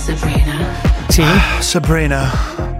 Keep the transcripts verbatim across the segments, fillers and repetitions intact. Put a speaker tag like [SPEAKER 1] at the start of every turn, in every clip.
[SPEAKER 1] Sì.
[SPEAKER 2] Ah, Sabrina.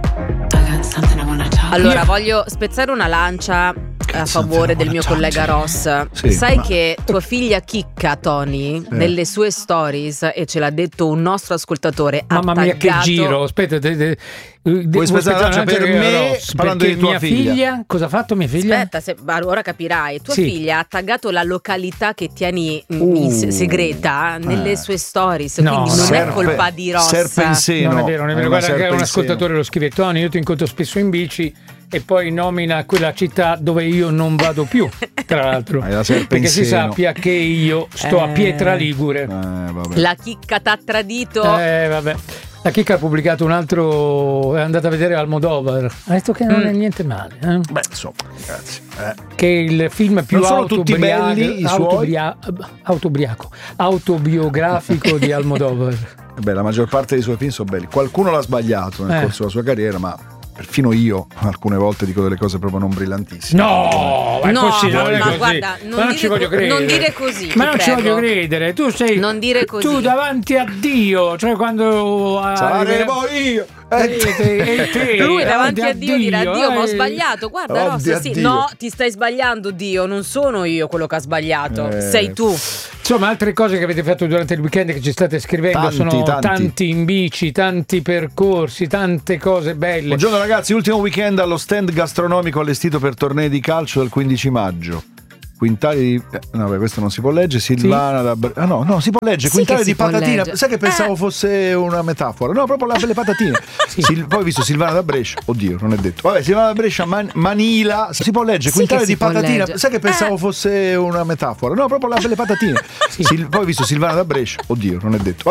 [SPEAKER 3] Allora, voglio spezzare una lancia a favore del mio collega Ross.
[SPEAKER 2] Sì,
[SPEAKER 3] Sai
[SPEAKER 2] ma...
[SPEAKER 3] che tua figlia chicca, Tony,
[SPEAKER 2] sì.
[SPEAKER 3] nelle sue stories, e ce l'ha detto un nostro ascoltatore,
[SPEAKER 1] mamma
[SPEAKER 3] ha
[SPEAKER 1] mia
[SPEAKER 3] taggato...
[SPEAKER 1] che giro, aspetta, de, de, de,
[SPEAKER 2] vuoi spezzare la lancia per me
[SPEAKER 1] Ross,
[SPEAKER 2] parlando di tua
[SPEAKER 1] mia
[SPEAKER 2] figlia?
[SPEAKER 1] figlia? Cosa ha fatto mia figlia?
[SPEAKER 3] Aspetta, se, ora capirai. Tua
[SPEAKER 1] sì.
[SPEAKER 3] figlia ha taggato la località che tieni
[SPEAKER 2] uh,
[SPEAKER 3] in segreta nelle
[SPEAKER 2] eh.
[SPEAKER 3] sue stories,
[SPEAKER 1] no,
[SPEAKER 3] quindi non
[SPEAKER 2] serpe,
[SPEAKER 3] è colpa di Ross.
[SPEAKER 2] Serpe in seno.
[SPEAKER 1] Non è vero, non è vero.
[SPEAKER 2] Una
[SPEAKER 1] Guarda che un ascoltatore
[SPEAKER 2] seno.
[SPEAKER 1] lo scrive: Tony, io ti incontro spesso in bici e poi nomina quella città dove io non vado più, tra l'altro, perché si
[SPEAKER 2] seno.
[SPEAKER 1] sappia che io sto
[SPEAKER 3] eh.
[SPEAKER 1] a Pietra Ligure.
[SPEAKER 2] Eh, vabbè.
[SPEAKER 3] La chicca t'ha tradito.
[SPEAKER 1] Eh, vabbè. La Chicca ha pubblicato un altro, è andata a vedere Almodovar, ha detto che non
[SPEAKER 3] mm.
[SPEAKER 1] è niente male, eh?
[SPEAKER 2] Beh, insomma, ragazzi, eh.
[SPEAKER 1] Che è il film più
[SPEAKER 2] non sono tutti
[SPEAKER 1] autobria-
[SPEAKER 2] belli i
[SPEAKER 1] autobria- autobriaco, autobiografico di Almodovar.
[SPEAKER 2] Beh, la maggior parte dei suoi film sono belli. Qualcuno l'ha sbagliato nel
[SPEAKER 1] Eh.
[SPEAKER 2] corso della sua carriera, ma perfino io alcune volte dico delle cose proprio non brillantissime.
[SPEAKER 1] No, ma è
[SPEAKER 3] No,
[SPEAKER 1] possibile, non è
[SPEAKER 3] ma
[SPEAKER 1] così.
[SPEAKER 3] guarda, non
[SPEAKER 1] ma non
[SPEAKER 3] dire
[SPEAKER 1] ci voglio
[SPEAKER 3] co-
[SPEAKER 1] credere.
[SPEAKER 3] non dire così,
[SPEAKER 1] Ma
[SPEAKER 3] ti
[SPEAKER 1] non ci
[SPEAKER 3] prego.
[SPEAKER 1] voglio credere. Tu sei
[SPEAKER 3] Non dire così.
[SPEAKER 1] tu davanti a Dio, cioè quando
[SPEAKER 2] Saremo io.
[SPEAKER 1] E te, e te,
[SPEAKER 3] Lui davanti a Dio dirà: Dio, ma ho
[SPEAKER 1] eh.
[SPEAKER 3] sbagliato. Guarda,
[SPEAKER 2] Oh,
[SPEAKER 3] Ross,
[SPEAKER 2] Dio,
[SPEAKER 3] sì,
[SPEAKER 2] Dio.
[SPEAKER 3] no, ti stai sbagliando, Dio. Non sono io quello che ha sbagliato,
[SPEAKER 2] Eh.
[SPEAKER 3] sei tu.
[SPEAKER 1] Insomma, altre cose che avete fatto durante il weekend che ci state scrivendo
[SPEAKER 2] Tanti,
[SPEAKER 1] sono
[SPEAKER 2] tanti.
[SPEAKER 1] tanti in bici, tanti percorsi, tante cose belle.
[SPEAKER 2] Buongiorno ragazzi, ultimo weekend allo stand gastronomico allestito per tornei di calcio dal quindici maggio. Quintali di... eh, no, beh, questo non si può leggere. Silvana da Bre- ah no, no, si può leggere.
[SPEAKER 3] Sì
[SPEAKER 2] Quintali
[SPEAKER 3] che si
[SPEAKER 2] di
[SPEAKER 3] può
[SPEAKER 2] patatina.
[SPEAKER 3] leggere.
[SPEAKER 2] Sai che pensavo
[SPEAKER 3] Eh.
[SPEAKER 2] fosse una metafora? No, proprio la- le patatine.
[SPEAKER 1] Sì.
[SPEAKER 2] Sil- poi ho visto Silvana da Brescia. Oddio, non è detto. Vabbè, Silvana da Brescia, Man- Manila. Si può leggere.
[SPEAKER 3] Sì
[SPEAKER 2] Quintali
[SPEAKER 3] che si
[SPEAKER 2] di
[SPEAKER 3] può
[SPEAKER 2] patatina.
[SPEAKER 3] leggere.
[SPEAKER 2] Sai che pensavo
[SPEAKER 3] Eh.
[SPEAKER 2] fosse una metafora? No, proprio la- le patatine.
[SPEAKER 1] Sì.
[SPEAKER 2] Sil- poi ho visto Silvana da Brescia. Oddio, non è detto.